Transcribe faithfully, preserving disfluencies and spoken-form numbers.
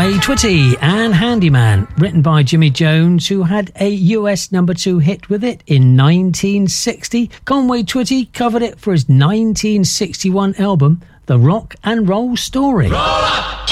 Conway Twitty and Handyman, written by Jimmy Jones, who had a U S number two hit with it in nineteen sixty. Conway Twitty covered it for his nineteen sixty-one album, The Rock and Roll Story. Roll up!